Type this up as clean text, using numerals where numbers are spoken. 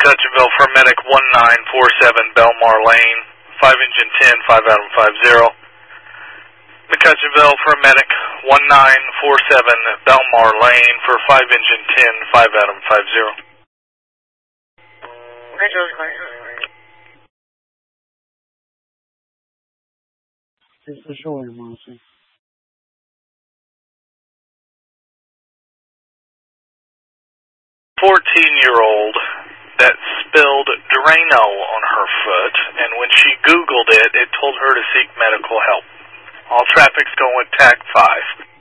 McCutcheonville for medic 1947 Belmar Lane, 5 engine 10, 5 Adam 50. McCutcheonville for medic 1947 Belmar Lane for 5 engine 10, 5 Adam 50. Fechou, irmão, sim. 14-year-old that spilled Drano on her foot, and when she Googled it, it told her to seek medical help. All traffic's going TAC 5.